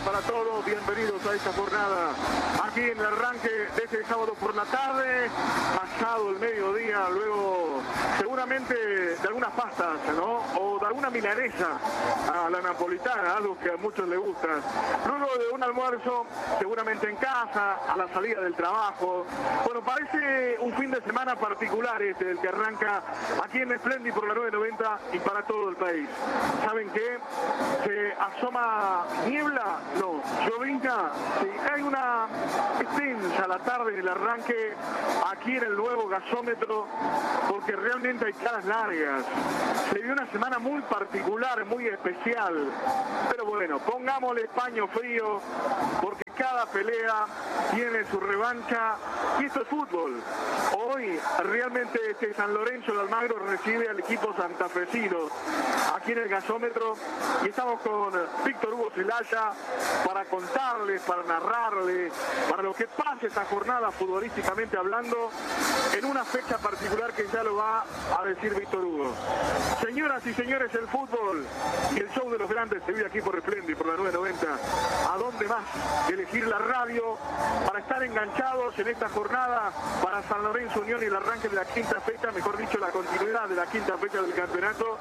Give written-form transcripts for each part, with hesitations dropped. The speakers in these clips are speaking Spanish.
para todos, bienvenidos a esta jornada. Aquí en el arranque de este sábado por la tarde, pasado el mediodía, luego seguramente de algunas pastas, ¿no? O de alguna milanesa a la napolitana, algo que a muchos les gusta. Luego de un almuerzo, seguramente en casa, a la salida del trabajo. Bueno, parece un fin de semana particular este, el que arranca aquí en Splendid por la 990 y para todo el país. ¿Saben qué? Se asoma niebla, no, llovizna, sí, hay una extensa la tarde en el arranque aquí en el nuevo gasómetro, porque realmente hay caras largas. Se vivió una semana muy particular, muy especial, pero bueno, pongámosle paño frío, porque cada pelea tiene su revancha y esto es fútbol. Hoy realmente San Lorenzo de Almagro recibe al equipo santafesino aquí en el gasómetro y estamos con Víctor Hugo Zelaya para contarles, para narrarles, para lo que pase esta jornada futbolísticamente hablando en una fecha particular que ya lo va a decir Víctor Hugo. Señoras y señores, el fútbol y el show de los grandes se vive aquí por Splendid, por la 990. ¿A dónde más que elegir la radio para estar enganchados en esta jornada para San Lorenzo Unión y el arranque de la quinta fecha, mejor dicho, la continuidad de la quinta fecha del campeonato?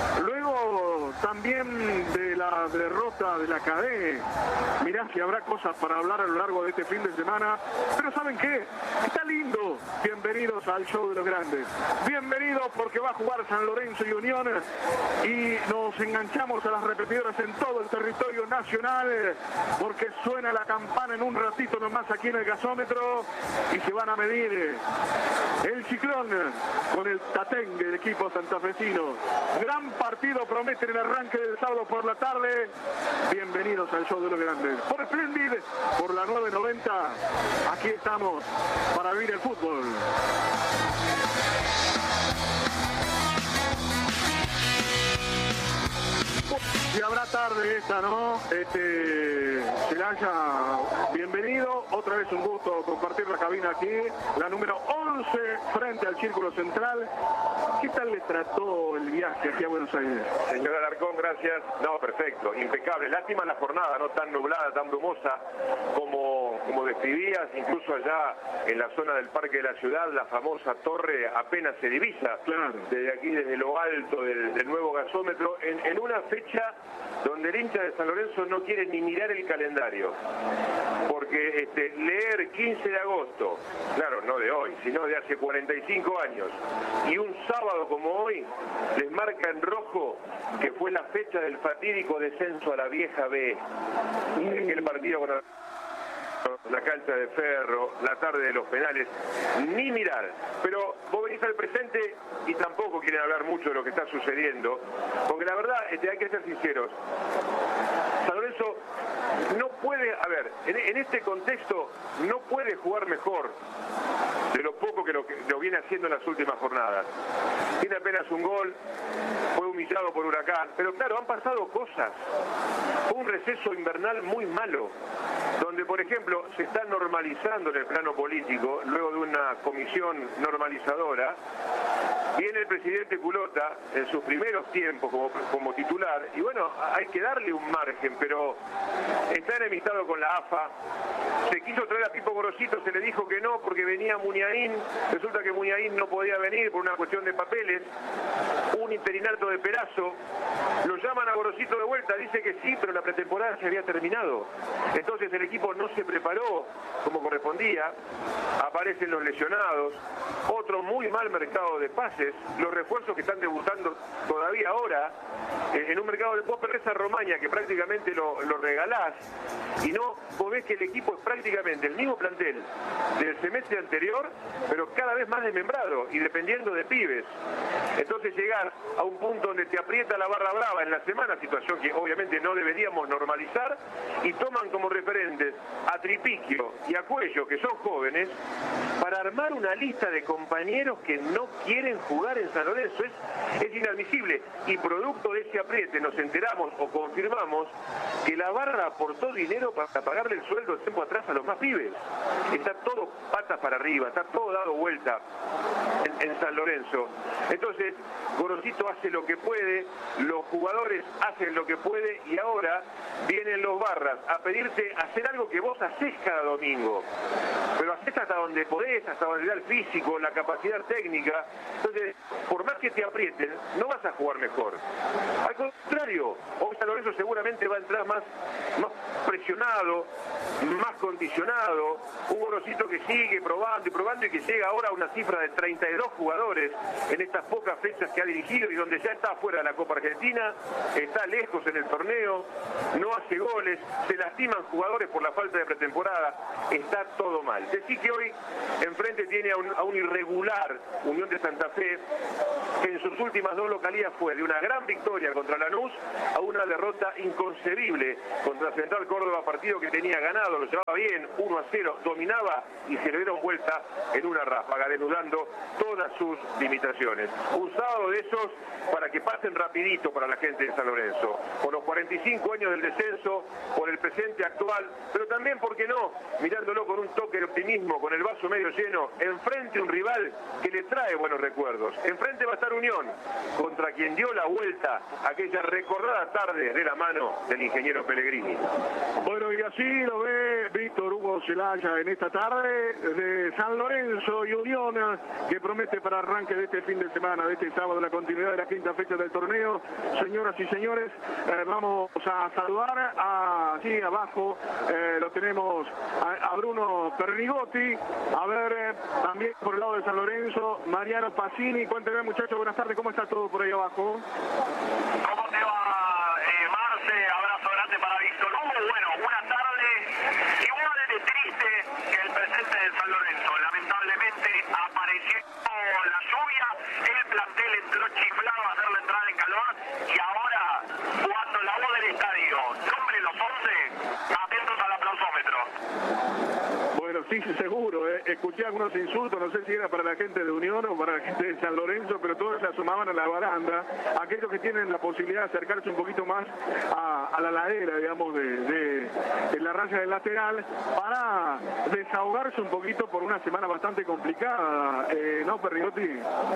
Luego también de la derrota de la Cadena. Mirá si habrá cosas para hablar a lo largo de este fin de semana. Pero ¿saben qué? Está lindo. Bienvenidos al show de los grandes. Bienvenidos porque va a jugar San Lorenzo y Unión y nos enganchamos a las repetidoras en todo el territorio nacional porque suena la campana en un ratito nomás aquí en el gasómetro y se van a medir el Ciclón con el Tatengue del equipo santafesino. Gran partido promete en el arranque del sábado por la tarde. Bienvenidos al show de los grandes. Por Splendid, por la 990, aquí estamos para vivir el fútbol. Y habrá tarde esta, ¿no? Zelaya, bienvenido. Otra vez un gusto compartir la cabina aquí. La número 11 frente al Círculo Central. ¿Qué tal le trató el viaje aquí a Buenos Aires? Señor Alarcón, gracias. No, perfecto, impecable. Lástima la jornada, no tan nublada, tan brumosa como describías. Incluso allá en la zona del Parque de la Ciudad, la famosa torre apenas se divisa. Claro. Desde aquí, desde lo alto del nuevo gasómetro, en una fecha donde el hincha de San Lorenzo no quiere ni mirar el calendario, porque leer 15 de agosto, claro, no de hoy, sino de hace 45 años, y un sábado como hoy, les marca en rojo que fue la fecha del fatídico descenso a la vieja B, aquel partido con la cancha de Ferro, la tarde de los penales, ni mirar. Pero vos venís al presente y tampoco quieren hablar mucho de lo que está sucediendo, porque la verdad hay que ser sinceros. San Lorenzo no puede, a ver, en este contexto no puede jugar mejor de lo poco que lo viene haciendo en las últimas jornadas. Tiene apenas un gol, fue humillado por Huracán, pero claro, han pasado cosas. Fue un receso invernal muy malo, donde por ejemplo se está normalizando en el plano político, luego de una comisión normalizadora. Viene el presidente Culota en sus primeros tiempos como titular, y bueno, hay que darle un margen, pero está enemistado con la AFA. Se quiso traer a Pipo Gorosito, se le dijo que no porque venía Muniain, resulta que Muniain no podía venir por una cuestión de papeles, un interinato de Perazo, lo llaman a Gorosito de vuelta, dice que sí, pero la pretemporada se había terminado, entonces el equipo no se preparó como correspondía, aparecen los lesionados, otro muy mal mercado de pases, los refuerzos que están debutando todavía ahora, en un mercado de vos perdés a Romaña que prácticamente lo regalás, y no, vos ves que el equipo es prácticamente el mismo plantel del semestre anterior, pero cada vez más desmembrado y dependiendo de pibes. Entonces llegar a un punto donde te aprieta la barra brava en la semana, situación que obviamente no deberíamos normalizar, y toman como referentes a Tripiquio y a Cuello, que son jóvenes, para armar una lista de compañeros que no quieren jugar en San Lorenzo. Es inadmisible, y producto de ese apriete nos enteramos o confirmamos que la barra aportó dinero para pagarle el sueldo tiempo atrás pasa a los más pibes. Está todo patas para arriba, está todo dado vuelta en San Lorenzo. Entonces, Gorosito hace lo que puede, los jugadores hacen lo que puede y ahora vienen los barras a pedirte hacer algo que vos hacés cada domingo. Pero hacés hasta donde podés, hasta donde da el físico, la capacidad técnica. Entonces, por más que te aprieten, no vas a jugar mejor. Al contrario, hoy San Lorenzo seguramente va a entrar más presionado, más condicionado. Un Gorosito que sigue probando y probando y que llega ahora a una cifra de 32 jugadores en estas pocas fechas que ha dirigido y donde ya está fuera de la Copa Argentina, está lejos en el torneo, no hace goles, se lastiman jugadores por la falta de pretemporada, está todo mal. Decir que hoy enfrente tiene a un irregular Unión de Santa Fe, que en sus últimas 2 localidades fue de una gran victoria contra Lanús a una derrota inconcebible contra Central Córdoba, partido que tenía ganado, lo llevaba bien, 1-0, dominaba y se le dieron vuelta en una ráfaga, denudando todas sus limitaciones. Un sábado de esos para que pasen rapidito para la gente de San Lorenzo, por los 45 años del descenso, por el presente actual, pero también, ¿por qué no?, mirándolo con un toque de optimismo, con el vaso medio lleno, enfrente un rival que le trae buenos recuerdos. Enfrente va a estar Unión, contra quien dio la vuelta aquella recordada tarde de la mano del ingeniero Pellegrini. Bueno, y así lo ve Víctor Hugo Celaya en esta tarde de San Lorenzo y Unión, que promete para arranque de este fin de semana, de este sábado, la continuidad de la quinta fecha del torneo. Señoras y señores, vamos a saludar allí abajo, lo tenemos a Bruno Pernigotti, a ver, también por el lado de San Lorenzo, Mariano Pacini. Cuéntenme, muchachos, buenas tardes, ¿cómo está todo por ahí abajo? ¿Cómo te va, Marce? Abrazo grande para Víctor Hugo. Bueno, una tarde igual de triste que el presente de San Lorenzo. Lamentablemente apareció la lluvia, el plantel entró chiflado a hacer la entrada en calor y ahora, cuando la voz del estadio nombre los 11, atentos al aplausómetro. Bueno, sí, seguro, escuché algunos insultos, no sé si era para la gente de Unión o para la gente de San Lorenzo, pero todos se asomaban a la baranda, aquellos que tienen la posibilidad de acercarse un poquito más a la ladera, digamos, de la raya del lateral, para desahogarse un poquito por una semana bastante complicada, ¿no, Perrigotti?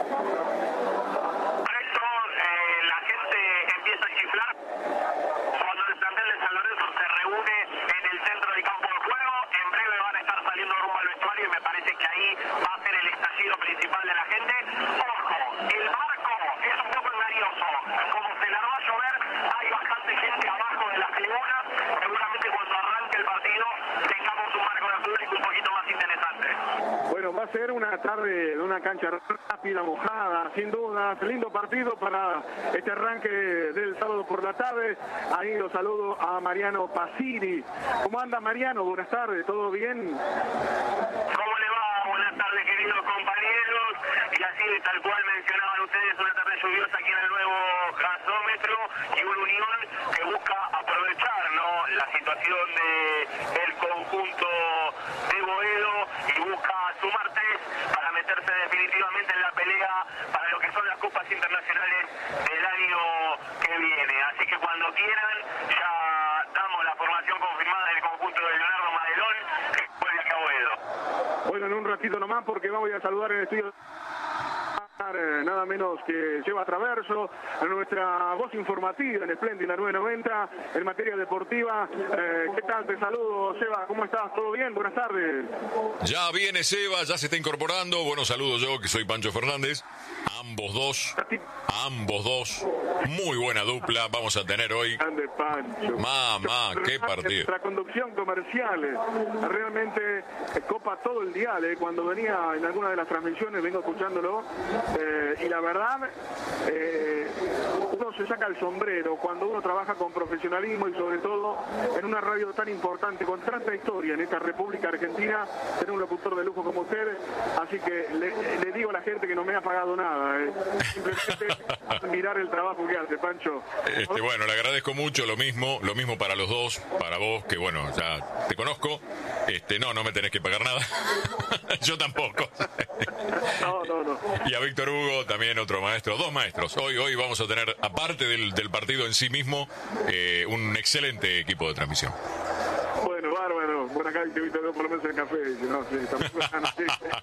Por eso la gente empieza a chiflar cuando el plantel de San Lorenzo se reúne en el centro del campo de juego. En breve van a estar saliendo rumbo al vestuario y me parece que ahí va a ser el estallido principal de la gente. Ojo, el marco es un poco engañoso. Como se largó a llover, hay bastante gente abajo de las tribunas. Seguramente cuando arranque el partido tengamos un marco de público un poquito más interesante. Bueno, va a ser una tarde de una cancha rápida, mojada, sin dudas. Lindo partido para este arranque del sábado por la tarde. Ahí lo saludo a Mariano Pacini. ¿Cómo anda, Mariano? Buenas tardes, ¿todo bien? ¿Cómo le va? Buenas tardes, queridos compañeros. Y así, tal cual mencionaban ustedes, una tarde lluviosa aquí en el nuevo gasómetro y una Unión que busca aprovechar, ¿no?, la situación del conjunto de Boedo y busca sumar 3 para meterse definitivamente en la pelea para lo que son las copas internacionales del año que viene. Así que cuando quieran, ya damos la formación confirmada del conjunto de Leonardo Madelón, que vuelve acá a Boedo. Bueno, en un ratito nomás, porque vamos a saludar en el estudio nada menos que Seba Traverso, nuestra voz informativa en Espléndida 990 en materia deportiva. ¿Qué tal? Te saludo, Seba, ¿cómo estás? ¿Todo bien? Buenas tardes. Ya viene Seba, ya se está incorporando. Bueno, saludo yo, que soy Pancho Fernández. Ambos dos, muy buena dupla vamos a tener hoy. Grande Pancho. Mamá, qué partido. Nuestra conducción comercial realmente copa todo el día. Cuando venía en alguna de las transmisiones vengo escuchándolo y la verdad uno se saca el sombrero cuando uno trabaja con profesionalismo y sobre todo en una radio tan importante con tanta historia en esta República Argentina, tener un locutor de lujo como usted. Así que le digo a la gente que no me ha pagado nada, simplemente mirar el trabajo que hace, Pancho. Bueno, le agradezco mucho, lo mismo para los dos, para vos, que bueno, ya te conozco. No me tenés que pagar nada. Yo tampoco. No. Y a Víctor Hugo, también otro maestro, 2 maestros. Hoy vamos a tener, aparte del partido en sí mismo, un excelente equipo de transmisión. Bueno, bárbaro. Bueno, acá te invito por lo menos el café. No, sí, tampoco están así.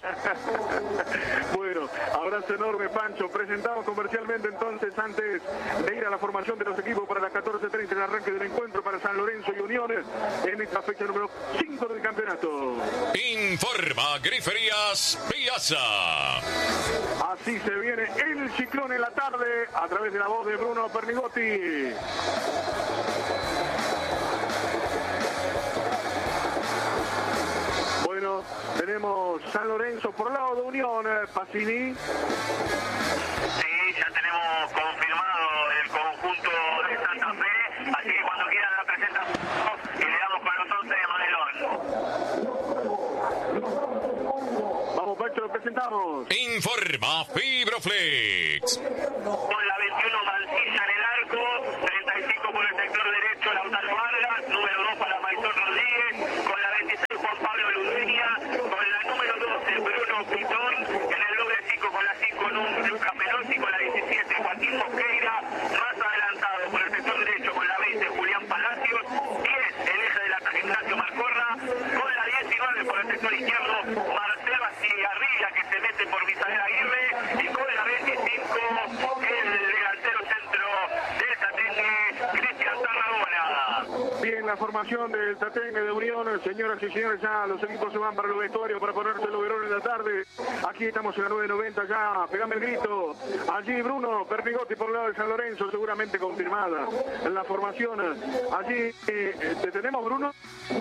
Bueno, abrazo enorme, Pancho. Presentamos comercialmente entonces, antes de ir a la formación de los equipos para las 14:30, el arranque del encuentro para San Lorenzo y Uniones en esta fecha número 5 del campeonato. Informa Griferías Piazza. Así se viene el ciclón en la tarde a través de la voz de Bruno Pernigotti. Bueno, tenemos San Lorenzo por el lado de Unión, Pacini. Sí, ya tenemos confirmado el conjunto de Santa Fe, así que cuando quieran la presentación y le damos con los 11 de Madelón. Vamos, Pancho, lo presentamos. Informa Fibroflex. Con la 21 Mancilla en el arco, 35 por el sector derecho Lautaro Vargas, número 2 para Maizón Rodríguez, con la 26 Juan Pablo Ludueña, con la número 12 Bruno Pitón, en el doble 5 con la 5 Lucas Perosi, con la 17 Joaquín Mosqueira, más adelantado por el sector derecho con la 20 Julián Palacios, 10 el eje de la Ignacio Marcorra, con la 19 por el sector izquierdo Marcelo Cigarrilla, que se mete por Misael Aguirre, y con la 25 el delantero centro del Tatengue, Cristian Tarragona. Bien, la formación del Tatengue de Unión, señoras y señores, ya los equipos se van para los vestuarios para ponerse el overol en la tarde. Aquí estamos en la 9:90 ya, pegame el grito. Allí Bruno Pernigotti por el lado de San Lorenzo, seguramente confirmada en la formación. Allí, ¿te tenemos, Bruno? Sí,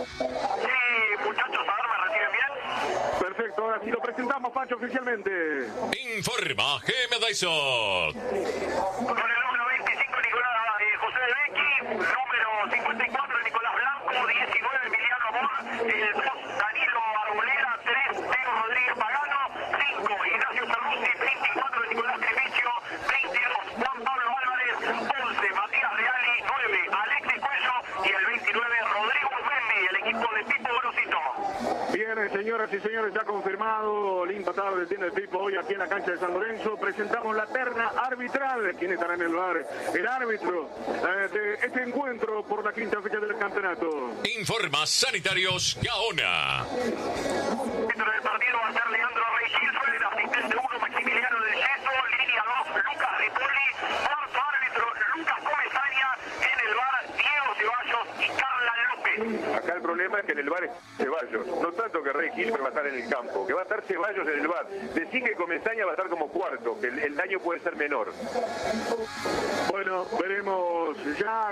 muchachos, ahora me reciben bien. Perfecto, ahora sí lo presentamos, Pancho, oficialmente. Informa GM Dyson. Con el número 25 Nicolás José de Becchi, número 54 Nicolás Blanco, 19 Emiliano Amor, el 2 Danilo Arboleda, 3 Diego Rodríguez Pagano, 5 Ignacio Ferrucci, 24 Nicolás Trevicio, 22 Juan Pablo Álvarez, 11 Matías Reali, 9 Alexis Cuello y el 29 Rodrigo Urmendi, el equipo de Pipo Grosito. Bien, señoras y señores, ya confirmado, linda tarde tiene el Pipo hoy aquí en la cancha de San Lorenzo. Presentamos la terna arbitral. ¿Quién estará en el bar? El árbitro de este encuentro por la quinta fecha del campeonato. Informa Sanitarios Gaona. Dentro del partido va a ser Leandro Rey Gilfred, asistente 1 Maximiliano del Yeso, línea 2 Lucas Ripoli, cuarto árbitro Lucas Comesaña, en el bar Diego Ceballos y Carla López. Acá el problema es que en el bar es Ceballos, no tanto que Rey Gilbert va a estar en el campo, que va a estar Ceballos en el bar. Decir que Comesaña va a estar como cuarto, que el daño puede ser menor. Bueno, veremos ya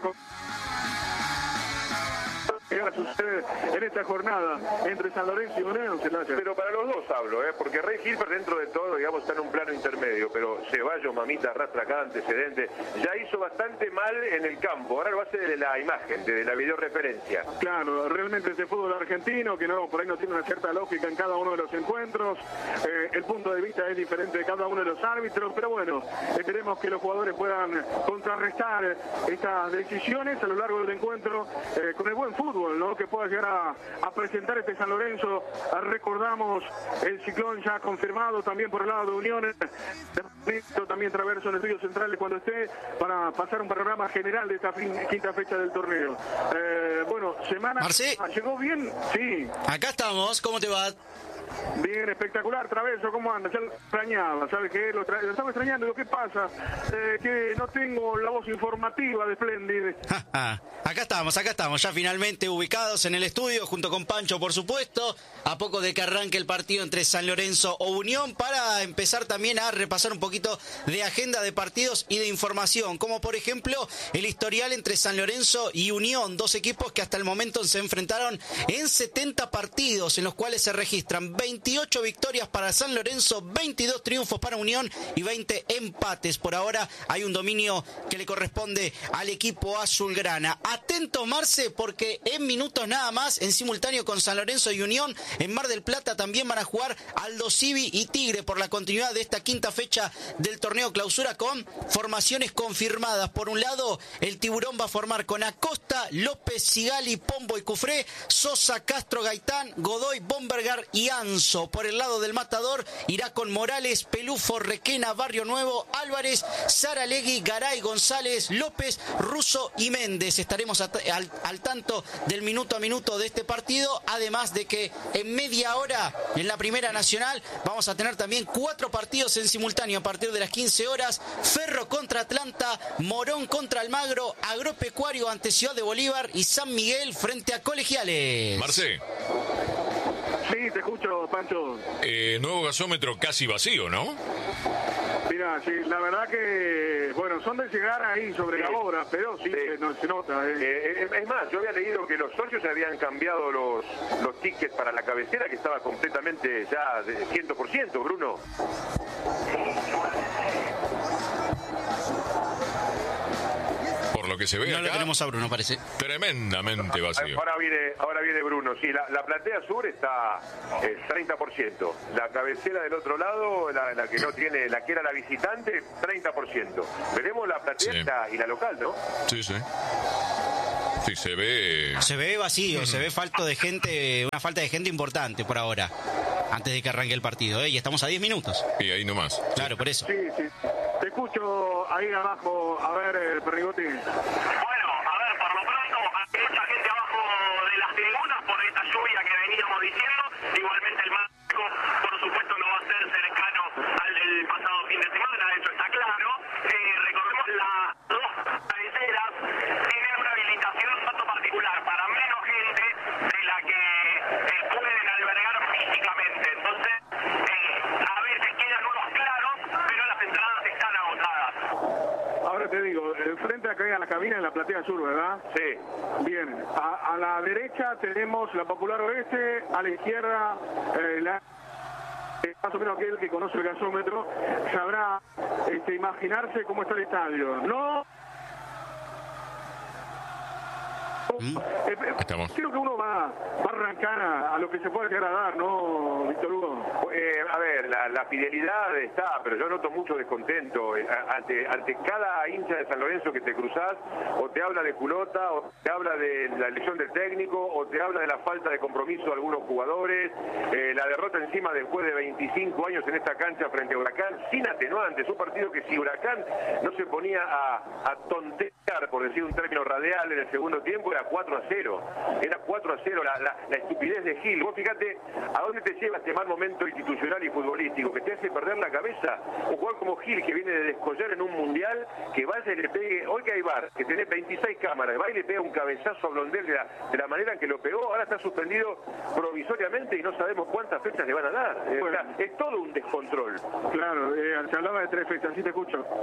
qué va a suceder en esta jornada entre San Lorenzo y Unión. Pero para los dos hablo, porque Rey Gilbert dentro de todo, digamos, está en un plano intermedio, pero Ceballos, mamita, arrastra cada antecedente, ya hizo bastante mal en el campo, ahora lo hace de la imagen, de la videoreferencia. Claro, realmente ese fútbol argentino que no por ahí no tiene una cierta lógica en cada uno de los encuentros, el punto de vista es diferente de cada uno de los árbitros, pero bueno, esperemos que los jugadores puedan contrarrestar estas decisiones a lo largo del encuentro con el buen fútbol, ¿no?, que pueda llegar a presentar este San Lorenzo. Recordamos el ciclón ya confirmado también por el lado de Unión, también Traverso en estudios centrales cuando esté, para pasar un panorama general de esta quinta fecha del torneo. Bueno, semana... Marce. ¿Llegó bien? Sí. Acá estamos, ¿cómo te va? Bien, espectacular, Traverso, ¿cómo anda? Ya lo extrañaba, ¿sabe qué? Lo estaba extrañando. Lo que pasa, que no tengo la voz informativa de Splendid. Acá estamos, ya finalmente ubicados en el estudio, junto con Pancho, por supuesto, a poco de que arranque el partido entre San Lorenzo o Unión, para empezar también a repasar un poquito de agenda de partidos y de información, como por ejemplo el historial entre San Lorenzo y Unión, dos equipos que hasta el momento se enfrentaron en 70 partidos, en los cuales se registran 28 victorias para San Lorenzo, 22 triunfos para Unión y 20 empates. Por ahora hay un dominio que le corresponde al equipo azulgrana. Atento, Marce, porque en minutos nada más, en simultáneo con San Lorenzo y Unión, en Mar del Plata también van a jugar Aldo Civi y Tigre por la continuidad de esta quinta fecha del torneo clausura, con formaciones confirmadas. Por un lado, el Tiburón va a formar con Acosta, López, Sigali, Pombo y Cufré, Sosa, Castro, Gaitán, Godoy, Bombergar y Ganso. Por el lado del Matador irá con Morales, Pelufo, Requena, Barrio Nuevo, Álvarez, Saralegui, Garay, González, López, Russo y Méndez. Estaremos al tanto del minuto a minuto de este partido, además de que en media hora en la Primera Nacional vamos a tener también 4 partidos en simultáneo a partir de las 15 horas. Ferro contra Atlanta, Morón contra Almagro, Agropecuario ante Ciudad de Bolívar y San Miguel frente a Colegiales. Marce. Sí, te escucho, Pancho. Nuevo gasómetro casi vacío, ¿no? Mira, sí, la verdad que, bueno, son de llegar ahí sobre la obra, pero sí, se nota. Es más, yo había leído que los socios habían cambiado los tickets para la cabecera, que estaba completamente ya de 100%, Bruno. Por lo que se ve no acá, lo tenemos a Bruno, parece. Tremendamente vacío. Ahora viene Bruno. Sí, la platea sur está 30%. La cabecera del otro lado, la que no tiene, la que era la visitante, 30%. Veremos la platea y la local, ¿no? Sí, sí. Sí, se ve. Se ve vacío, se ve falta de gente, una falta de gente importante por ahora, antes de que arranque el partido, y estamos a 10 minutos. Y ahí nomás. Claro, por eso. Sí, sí. Te escucho ahí abajo, a ver, Perrigotti. Bueno, a ver, por lo pronto, hay mucha gente abajo de las tribunas por esta lluvia que veníamos diciendo. Igualmente el marco, por supuesto, no va a ser cercano al del pasado fin de semana, eso está claro. Recordemos las 2 cabeceras tienen una habilitación tanto particular para menos gente de la que pueden albergar físicamente. Entonces, a veces quedan unos claros, pero las entradas están agotadas. Ahora te digo, frente acá a la cabina en la platea sur, ¿verdad? Sí. Bien, a la derecha tenemos la Popular Oeste, a la izquierda más o menos aquel que conoce el gasómetro sabrá imaginarse cómo está el estadio. No. Creo que uno va a arrancar a lo que se puede llegar a dar, ¿no, Víctor Hugo? A ver, la fidelidad está, pero yo noto mucho descontento ante cada hincha de San Lorenzo que te cruzás, o te habla de culota, o te habla de la elección del técnico, o te habla de la falta de compromiso de algunos jugadores, la derrota encima después de 25 años en esta cancha frente a Huracán, sin atenuantes, un partido que si Huracán no se ponía a tontear, por decir un término radial, en el segundo tiempo, era 4-0. Era 4-0 la estupidez de Gil. Vos fíjate a dónde te lleva este mal momento institucional y futbolístico, que te hace perder la cabeza. Un jugador como Gil, que viene de descollar en un mundial, que vaya y le pegue, hoy que hay VAR, que tenés 26 cámaras, va y le pega un cabezazo a Blondel de la manera en que lo pegó, ahora está suspendido provisoriamente y no sabemos cuántas fechas le van a dar. Bueno, o sea, es todo un descontrol. Claro, se hablaba de 3 fechas, ¿sí te escucho? No,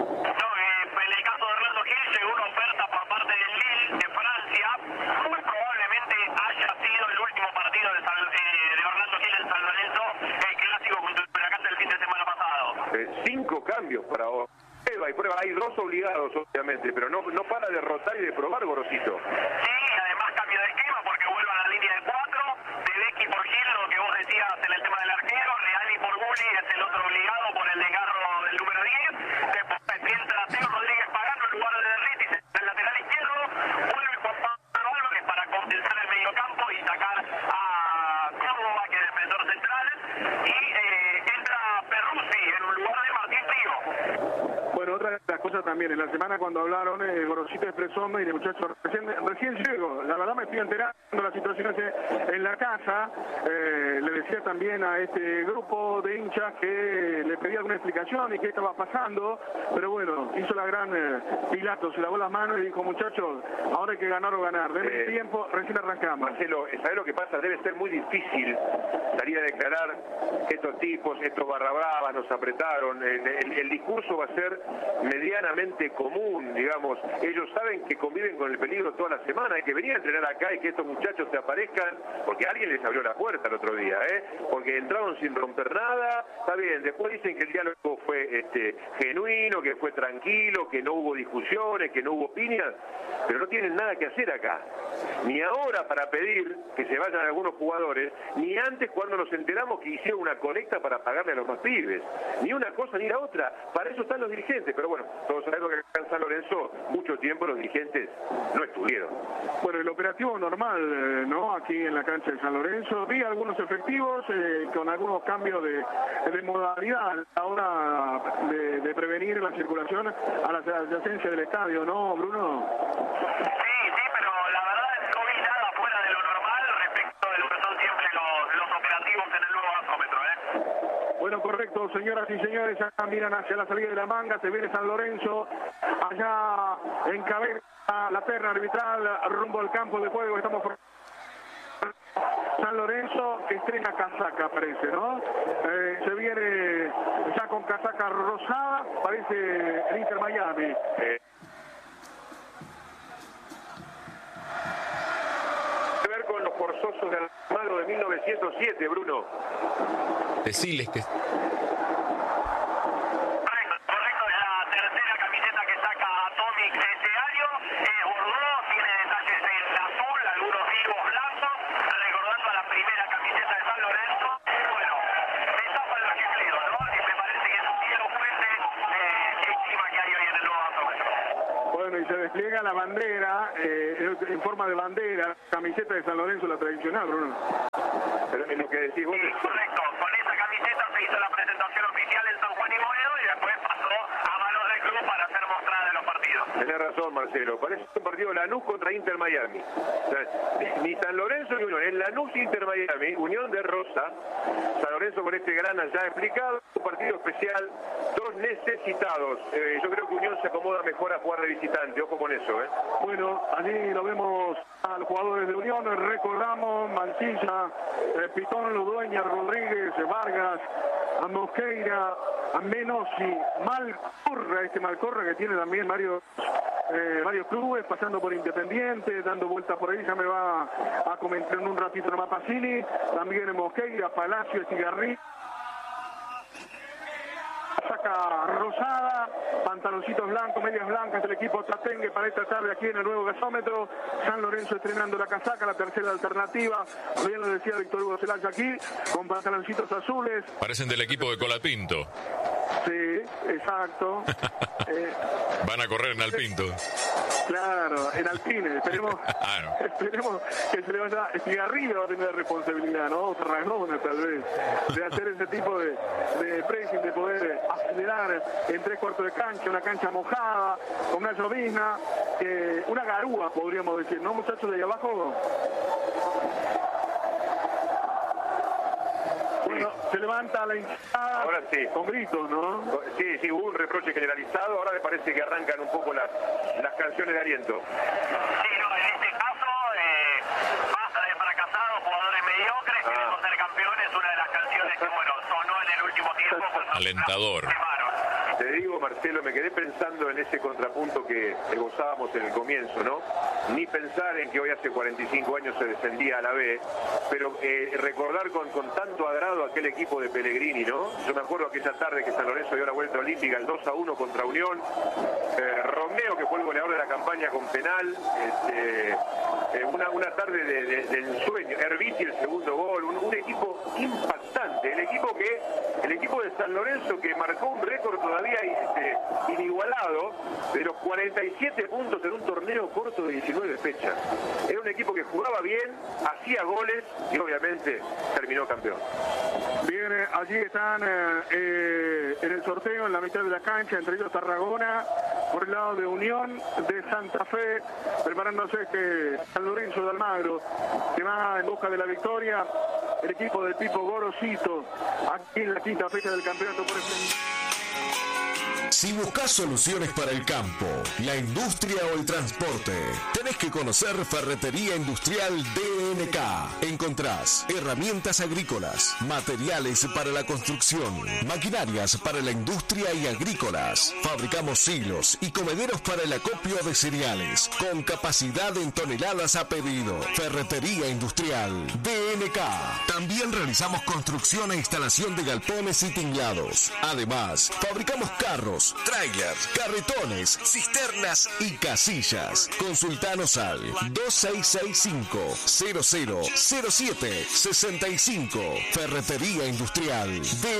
en el caso de Orlando Gil llegó una oferta por parte del Lille de Francia. Muy probablemente haya sido el último partido de Orlando Gil en San Lorenzo, el clásico contra el Huracán del fin de semana pasado. 5 cambios para prueba. Hay 2 obligados, obviamente, pero no para de rotar y de probar, Gorosito. Sí, además cambio de esquema porque vuelve a la línea de 4, Tedeschi por Gil, lo que vos decías en el tema del arquero, Reali por Gulli es el otro obligado por el desgarro del número 10, después entra Teo Rodríguez Pagano en lugar de Derriti, el lateral izquierdo, vuelve Juan Pablo Álvarez para compensar el mediocampo y sacar a Córdoba, que es defensor central, y entra Perruzzi en lugar de Martín Río. Bueno, otra de las cosas también, en la semana cuando hablaron, Gorosito expresó, mire muchachos, recién llego, la verdad me estoy enterando de las situaciones en la casa, le decía también a este grupo de hinchas que le pedía alguna explicación y qué estaba pasando, pero bueno, hizo la gran Pilato, se lavó las manos y dijo, muchachos, ahora hay que ganar o ganar, denme tiempo, recién arrancamos. Marcelo, ¿sabés lo que pasa? Debe ser muy difícil salir a declarar estos tipos, estos barrabravas nos apretaron, el discurso va a ser medianamente común, digamos, ellos saben que conviven con el peligro toda la semana, hay que venir a entrenar acá y que estos muchachos se aparezcan, porque alguien les abrió la puerta el otro día, porque entraron sin romper nada, está bien, después dicen que el diálogo fue genuino, que fue tranquilo, que no hubo discusiones, que no hubo piñas, pero no tienen nada que hacer acá, ni ahora para pedir que se vayan algunos jugadores, ni antes cuando nos enteramos que hicieron una colecta para pagarle a los más pibes, ni una una cosa ni la otra. Para eso están los dirigentes. Pero bueno, todos sabemos que acá en San Lorenzo mucho tiempo los dirigentes no estuvieron. Bueno, el operativo normal, ¿no? Aquí en la cancha de San Lorenzo. Vi algunos efectivos con algunos cambios de modalidad a la hora de prevenir la circulación a la adyacencia del estadio, ¿no, Bruno? Sí, pero la verdad no vi nada fuera de lo normal respecto de lo que son siempre los operativos en el nuevo gasómetro, ¿eh? Bueno, correcto, señoras y señores, acá miran hacia la salida de la manga, se viene San Lorenzo, allá encabeza la terna arbitral rumbo al campo de juego. Estamos por San Lorenzo, estrena casaca, parece, ¿no? Se viene ya con casaca rosada, parece el Inter Miami. Ver con los forzosos de Almagro de 1907, Bruno. Deciles que... Correcto, es la tercera camiseta que saca Atomic este año. Es Bordeaux, tiene detalles en azul, algunos vivos blancos, recordando a la primera camiseta de San Lorenzo. Bueno, se tapan los chiflidos, ¿no? Y me parece que es un viejo fuente el clima que hay hoy en el nuevo gasómetro. Bueno, y se despliega la bandera, en forma de bandera, camiseta de San Lorenzo, la tradicional, Bruno. Pero es lo que decís vos. Correcto, con esa camiseta se hizo la presentación oficial en San Juan y Boedo y después pasó a manos del club para ser mostrada en los partidos. Tenés razón, Marcelo. Parece un partido Lanús contra Inter Miami. O sea, ni San Lorenzo ni Unión. En Lanús Inter Miami, Unión de Rosa. San Lorenzo con este grana ya explicado. Un partido especial, dos necesitados. Yo creo que Unión se acomoda mejor a jugar de visitante. Ojo con eso, ¿eh? Bueno, allí lo vemos a los jugadores de Unión. Recordamos Mancilla, Pitón, Ludueña, Rodríguez, Vargas, a Mosqueira, a Menossi, Malcorra que tiene también varios clubes, pasando por Independiente, dando vueltas por ahí, ya me va a comentar en un ratito nomás Pacini, también Mosqueira, Palacio, Cigarrí. Saca rosada, pantaloncitos blancos, medias blancas del equipo Tatengue para esta tarde aquí en el nuevo gasómetro. San Lorenzo estrenando la casaca, la tercera alternativa. Bien lo decía Víctor Hugo Celaya aquí, con pantaloncitos azules. Parecen del equipo de Colapinto. Sí, exacto. Van a correr en Alpinto. Claro, en Alpine. Esperemos que se le vaya. Estigarribia va a tener responsabilidad, ¿no? Tarragona, tal vez, de hacer ese tipo de pressing, de poder acelerar en 3/4 de cancha, una cancha mojada, con una llovizna, una garúa, podríamos decir, ¿no, muchachos de ahí abajo? Bueno, se levanta la hinchada. Ahora sí. Con gritos, ¿no? Sí, hubo un reproche generalizado. Ahora me parece que arrancan un poco las canciones de aliento. Sí, no, en este caso, basta de fracasados, jugadores mediocres, queremos ser campeones, una de las canciones que, bueno, sonó en el último tiempo. Alentador. Te digo, Marcelo, me quedé pensando en ese contrapunto que gozábamos en el comienzo, ¿no? Ni pensar en que hoy hace 45 años se descendía a la B, pero recordar con tanto agrado aquel equipo de Pellegrini, ¿no? Yo me acuerdo aquella tarde que San Lorenzo dio la vuelta olímpica, el 2-1 contra Unión, Romeo, que fue el goleador de la campaña con penal, una tarde de ensueño, Herbiti el segundo gol, un equipo impactante, el equipo de San Lorenzo que marcó un récord todavía inigualado de los 47 puntos en un torneo corto de 19 fechas. Era un equipo que jugaba bien, hacía goles y obviamente terminó campeón. Bien, allí están en el sorteo en la mitad de la cancha, entre ellos Tarragona, por el lado de Unión de Santa Fe, preparándose San Lorenzo de Almagro, que va en busca de la victoria. El equipo del Pipo Gorosito, aquí en la quinta fecha del campeonato por este... Si buscas soluciones para el campo, la industria o el transporte, tenés que conocer Ferretería Industrial DNK. Encontrás herramientas agrícolas, materiales para la construcción, maquinarias para la industria y agrícolas. Fabricamos silos y comederos para el acopio de cereales, con capacidad en toneladas a pedido. Ferretería Industrial DNK. También realizamos construcción e instalación de galpones y tinglados. Además, fabricamos carros, trailers, carretones, cisternas y casillas. Consultanos al 2665-0007-65. Ferretería Industrial